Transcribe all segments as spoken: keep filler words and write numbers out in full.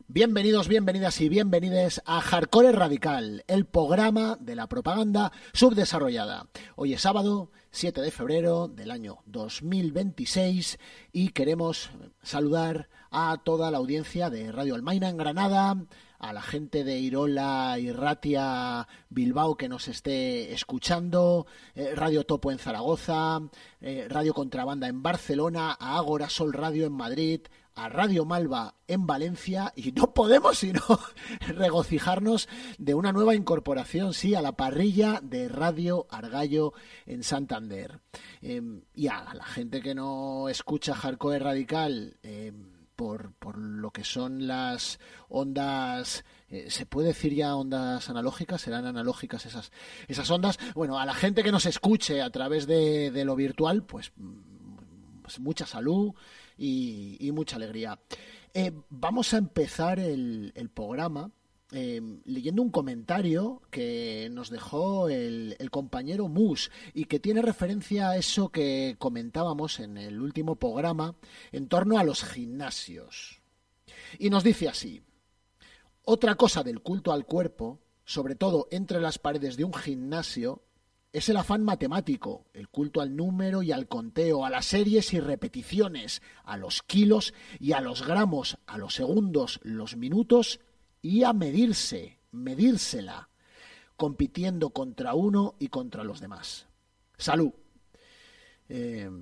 Bienvenidos, bienvenidas y bienvenides a Hardcore Radical, el programa de la propaganda subdesarrollada. Hoy es sábado, siete de febrero del año dos mil veintiséis y queremos saludar a toda la audiencia de Radio Almaina en Granada, a la gente de Irola y Ratia Bilbao que nos esté escuchando, eh, Radio Topo en Zaragoza, eh, Radio Contrabanda en Barcelona, a Ágora Sol Radio en Madrid, a Radio Malva en Valencia, y no podemos sino regocijarnos de una nueva incorporación, sí, a la parrilla de Radio Argallo en Santander. Eh, y a la gente que no escucha Hardcore Radical eh, por, por lo que son las ondas, eh, ¿se puede decir ya ondas analógicas? ¿Serán analógicas esas, esas ondas? Bueno, a la gente que nos escuche a través de, de lo virtual, pues, pues mucha salud y, y mucha alegría. Eh, vamos a empezar el, el programa eh, leyendo un comentario que nos dejó el, el compañero Mus y que tiene referencia a eso que comentábamos en el último programa en torno a los gimnasios. Y nos dice así: otra cosa del culto al cuerpo, sobre todo entre las paredes de un gimnasio, es el afán matemático, el culto al número y al conteo, a las series y repeticiones, a los kilos y a los gramos, a los segundos, los minutos y a medirse, medírsela, compitiendo contra uno y contra los demás. Salud. Eh,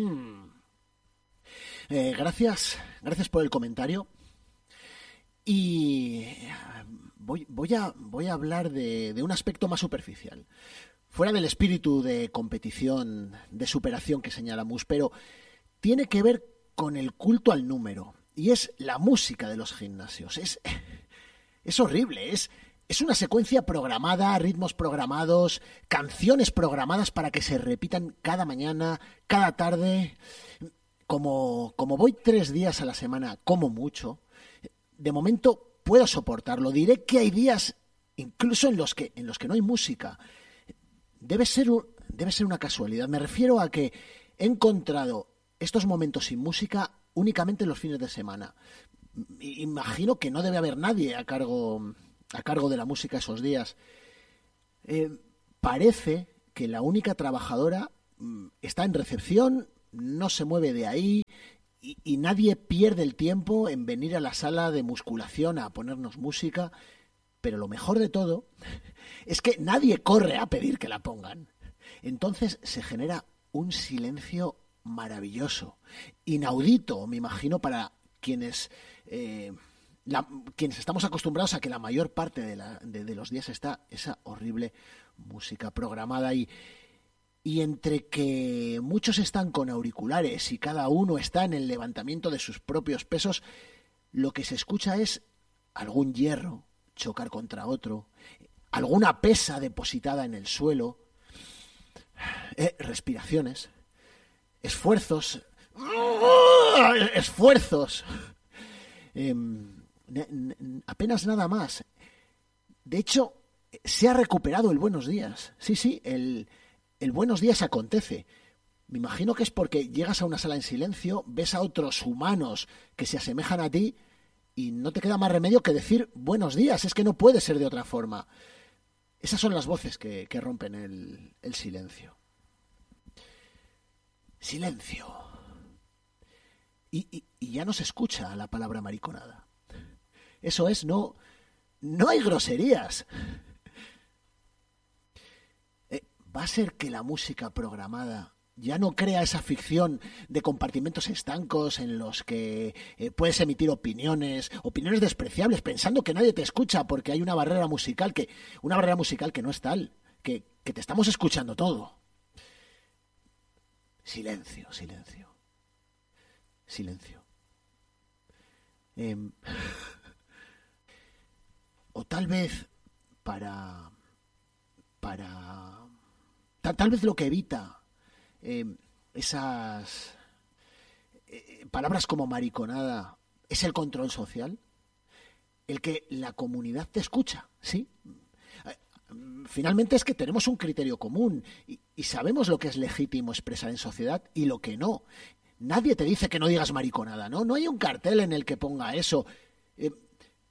eh, gracias, gracias por el comentario. Y voy, voy, a, voy a hablar de, de un aspecto más superficial, fuera del espíritu de competición, de superación que señala Mus, pero tiene que ver con el culto al número, y es la música de los gimnasios. Es, es horrible, es, es una secuencia programada, ritmos programados, canciones programadas para que se repitan cada mañana, cada tarde. Como, como voy tres días a la semana, como mucho, de momento puedo soportarlo. Diré que hay días incluso en los que, en los que no hay música. Debe ser, un, debe ser una casualidad. Me refiero a que he encontrado estos momentos sin música únicamente en los fines de semana. Imagino que no debe haber nadie a cargo, a cargo de la música esos días. Eh, parece que la única trabajadora está en recepción, no se mueve de ahí y, y nadie pierde el tiempo en venir a la sala de musculación a ponernos música. Pero lo mejor de todo es que nadie corre a pedir que la pongan. Entonces se genera un silencio maravilloso, inaudito, me imagino, para quienes, eh, la, quienes estamos acostumbrados a que la mayor parte de, la, de, de los días está esa horrible música programada y, y entre que muchos están con auriculares y cada uno está en el levantamiento de sus propios pesos, lo que se escucha es algún hierro chocar contra otro, alguna pesa depositada en el suelo, eh, respiraciones, esfuerzos, esfuerzos, eh, apenas nada más. De hecho, se ha recuperado el buenos días. Sí, sí, el, el buenos días acontece. Me imagino que es porque llegas a una sala en silencio, ves a otros humanos que se asemejan a ti y no te queda más remedio que decir buenos días. Es que no puede ser de otra forma. Esas son las voces que, que rompen el, el silencio. Silencio. Y, y, y ya no se escucha la palabra mariconada. Eso es, no, no hay groserías. Eh, ¿Va a ser que la música programada ya no crea esa ficción de compartimentos estancos en los que eh, puedes emitir opiniones, opiniones despreciables, pensando que nadie te escucha porque hay una barrera musical que, una barrera musical que no es tal, que, que te estamos escuchando todo? Silencio, silencio, silencio. Eh, o tal vez para, para, tal, tal vez lo que evita Eh, esas eh, palabras como mariconada es el control social, el que la comunidad te escucha, ¿sí? Eh, finalmente es que tenemos un criterio común y, y sabemos lo que es legítimo expresar en sociedad y lo que no. Nadie te dice que no digas mariconada, ¿no? No hay un cartel en el que ponga eso. Eh,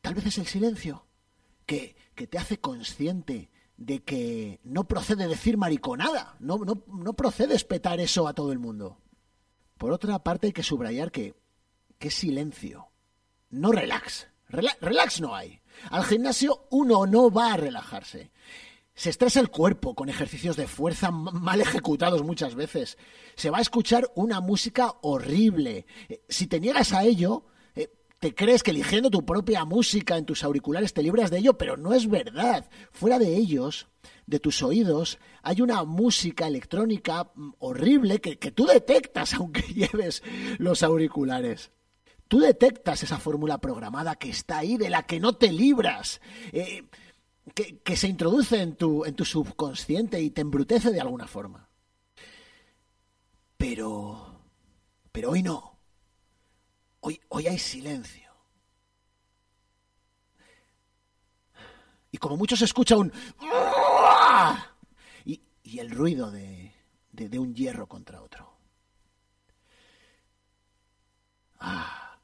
Tal vez es el silencio que, que te hace consciente de que no procede decir mariconada, no, no, no procede espetar eso a todo el mundo. Por otra parte, hay que subrayar que, que es silencio, no relax. Rela- relax no hay. Al gimnasio uno no va a relajarse. Se estresa el cuerpo con ejercicios de fuerza mal ejecutados muchas veces. Se va a escuchar una música horrible. Si te niegas a ello, te crees que eligiendo tu propia música en tus auriculares te libras de ello, pero no es verdad. Fuera de ellos, de tus oídos, hay una música electrónica horrible que, que tú detectas aunque lleves los auriculares. Tú detectas esa fórmula programada que está ahí, de la que no te libras, eh, que, que se introduce en tu, en tu subconsciente y te embrutece de alguna forma. Pero, pero hoy no. Hoy, hoy hay silencio. Y como mucho se escucha un... Y, y el ruido de, de, de un hierro contra otro. Ah.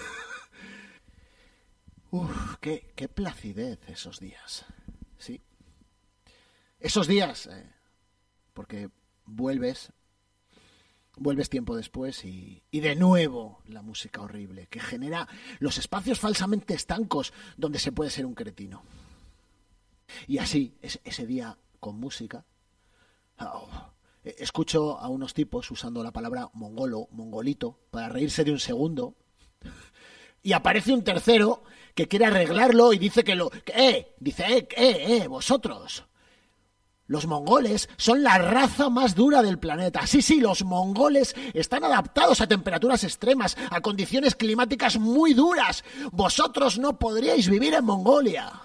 Uf, qué, qué placidez esos días. Sí. Esos días, eh, porque vuelves... Vuelves tiempo después y, y de nuevo la música horrible que genera los espacios falsamente estancos donde se puede ser un cretino. Y así, es, ese día con música, oh, escucho a unos tipos usando la palabra mongolo, mongolito, para reírse de un segundo, y aparece un tercero que quiere arreglarlo y dice que lo... Que, ¡Eh! Dice, ¡eh, eh, eh! ¡Vosotros! Los mongoles son la raza más dura del planeta. Sí, sí, los mongoles están adaptados a temperaturas extremas, a condiciones climáticas muy duras. Vosotros no podríais vivir en Mongolia.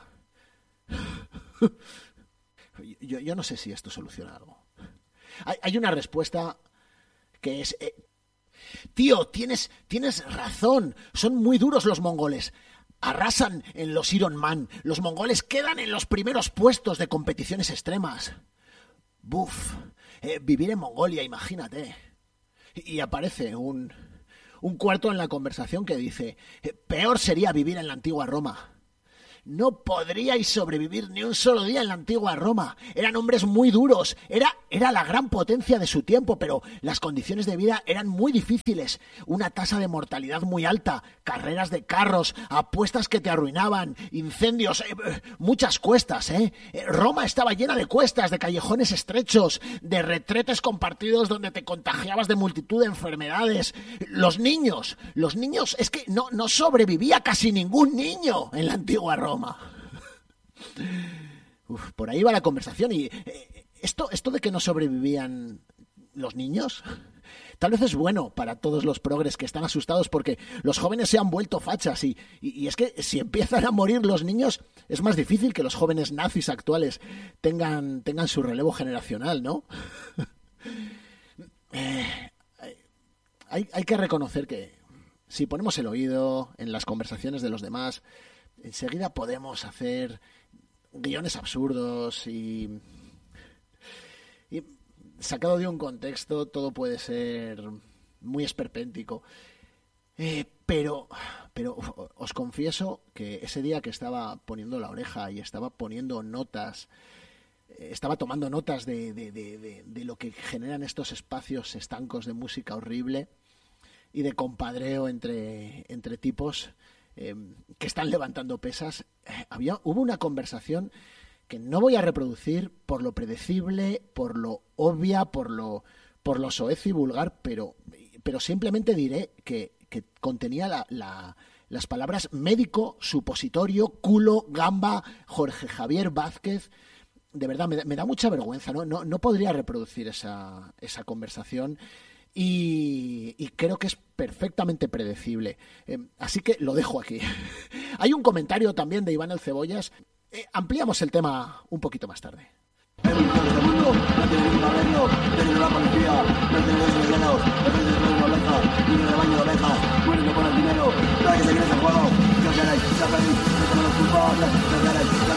Yo, yo no sé si esto soluciona algo. Hay, hay una respuesta que es... Eh, Tío, tienes, tienes razón. Son muy duros los mongoles. Arrasan en los Ironman. Los mongoles quedan en los primeros puestos de competiciones extremas. Buf, eh, vivir en Mongolia, imagínate. Y aparece un, un cuarto en la conversación que dice, eh, peor sería vivir en la antigua Roma. No podríais sobrevivir ni un solo día en la antigua Roma. Eran hombres muy duros. Era, era la gran potencia de su tiempo, pero las condiciones de vida eran muy difíciles. Una tasa de mortalidad muy alta, carreras de carros, apuestas que te arruinaban, incendios, eh, muchas cuestas, ¿eh? Roma estaba llena de cuestas, de callejones estrechos, de retretes compartidos donde te contagiabas de multitud de enfermedades. Los niños, los niños, es que no, no sobrevivía casi ningún niño en la antigua Roma. Uf, por ahí va la conversación y eh, esto, esto de que no sobrevivían los niños tal vez es bueno para todos los progres que están asustados porque los jóvenes se han vuelto fachas y, y, y es que si empiezan a morir los niños es más difícil que los jóvenes nazis actuales tengan, tengan su relevo generacional, ¿no? eh, hay, hay que reconocer que si ponemos el oído en las conversaciones de los demás, enseguida podemos hacer guiones absurdos y, y sacado de un contexto todo puede ser muy esperpéntico. Eh, pero, pero os confieso que ese día que estaba poniendo la oreja y estaba poniendo notas, eh, estaba tomando notas de, de, de, de, de lo que generan estos espacios estancos de música horrible y de compadreo entre, entre tipos eh, que están levantando pesas, eh, había, hubo una conversación que no voy a reproducir por lo predecible, por lo obvia, por lo, por lo soez y vulgar, pero, pero simplemente diré que, que contenía la, la, las palabras médico, supositorio, culo, gamba, Jorge Javier Vázquez. De verdad, me, me da mucha vergüenza, ¿no? No, no podría reproducir esa, esa conversación. Y, y creo que es perfectamente predecible. Eh, así que lo dejo aquí. Hay un comentario también de Iván el Cebollas. Eh, ampliamos el tema un poquito más tarde. El mundo no tiene ningún arreglo, desde la policía, desde los guerreros, desde los ovejas, y el rebaño de ovejas, muriendo por el dinero, nadie se quiere ese juego, no queréis, no queréis, no somos los culpables, no queréis,